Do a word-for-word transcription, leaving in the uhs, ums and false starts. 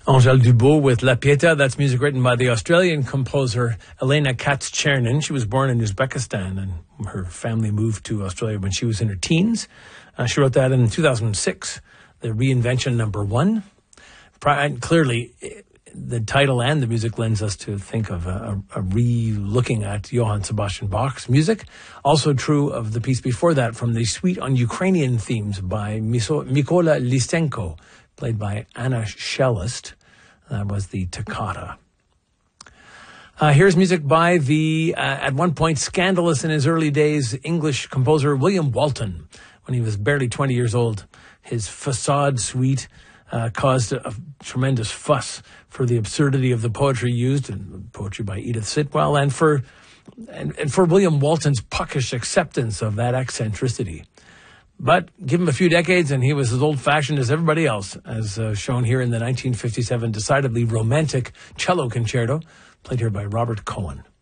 Angèle Dubois with La Pietà. That's music written by the Australian composer Elena Katz-Chernin. She was born in Uzbekistan, and her family moved to Australia when she was in her teens. Uh, she wrote that in two thousand six, the reinvention number one. Pri- clearly, the title and the music lends us to think of a, a, a re-looking at Johann Sebastian Bach's music. Also true of the piece before that, from the Suite on Ukrainian Themes by Miso- Mykola Lysenko, played by Anna Shellist. That was the Toccata. Uh, here's music by the, uh, at one point, scandalous in his early days, English composer William Walton. When he was barely twenty years old, his Facade Suite uh, caused a, a tremendous fuss for the absurdity of the poetry used, and poetry by Edith Sitwell, and for and, and for William Walton's puckish acceptance of that eccentricity. But give him a few decades and he was as old-fashioned as everybody else, as uh, shown here in the nineteen fifty-seven decidedly romantic cello concerto, played here by Robert Cohen.